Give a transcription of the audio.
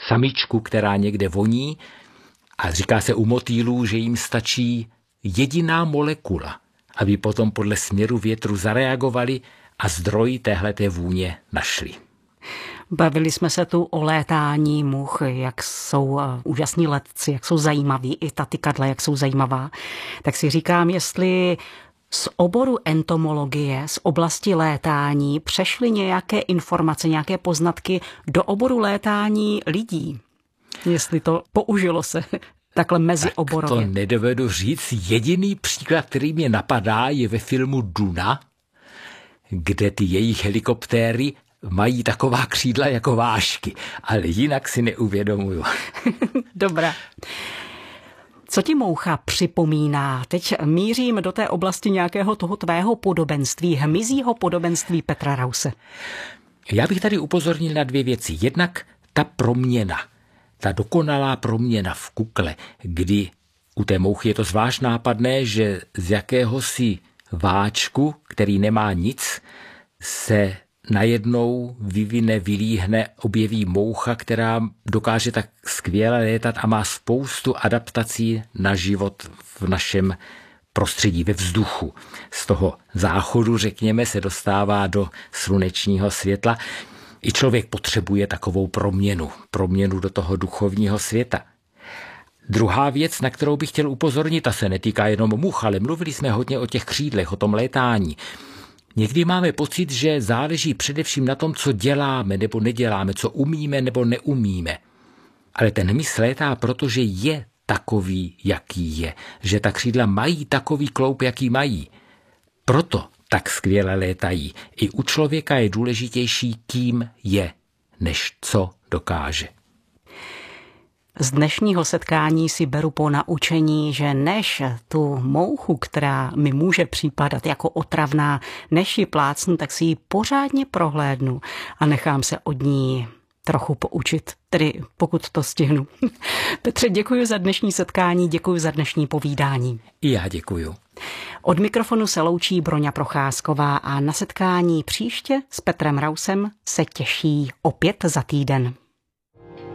samičku, která někde voní, a říká se u motýlů, že jim stačí jediná molekula, aby potom podle směru větru zareagovali a zdroj téhleté vůně našli. Bavili jsme se tu o létání much, jak jsou úžasní letci, jak jsou zajímaví, i ta tykadla, jak jsou zajímavá. Tak si říkám, jestli z oboru entomologie, z oblasti létání přešly nějaké informace, nějaké poznatky do oboru létání lidí. Jestli to použilo se takhle mezioborově. Tak to nedovedu říct. Jediný příklad, který mě napadá, je ve filmu Duna, kde ty jejich helikoptéry mají taková křídla jako vášky, ale jinak si neuvědomuju. Dobrá. Co ti moucha připomíná? Teď mířím do té oblasti nějakého toho tvého podobenství, hmyzího podobenství Petra Rause. Já bych tady upozornil na dvě věci. Jednak ta proměna, ta dokonalá proměna v kukle, kdy u té mouchy je to zvlášť nápadné, že z jakéhosi váčku, který nemá nic, se najednou vyvine, vylíhne, objeví moucha, která dokáže tak skvěle létat a má spoustu adaptací na život v našem prostředí, ve vzduchu. Z toho záchodu, řekněme, se dostává do slunečního světla. I člověk potřebuje takovou proměnu do toho duchovního světa. Druhá věc, na kterou bych chtěl upozornit, ta se netýká jenom much, ale mluvili jsme hodně o těch křídlech, o tom létání. Někdy máme pocit, že záleží především na tom, co děláme nebo neděláme, co umíme nebo neumíme. Ale ten hmyz létá, protože je takový, jaký je. Že ta křídla mají takový kloup, jaký mají. Proto tak skvěle létají. I u člověka je důležitější, kým je, než co dokáže. Z dnešního setkání si beru po naučení, že než tu mouchu, která mi může připadat jako otravná, než ji plácnu, tak si ji pořádně prohlédnu a nechám se od ní trochu poučit, tedy pokud to stihnu. Petře, děkuji za dnešní setkání, děkuji za dnešní povídání. I já děkuji. Od mikrofonu se loučí Broňa Procházková a na setkání příště s Petrem Rausem se těší opět za týden.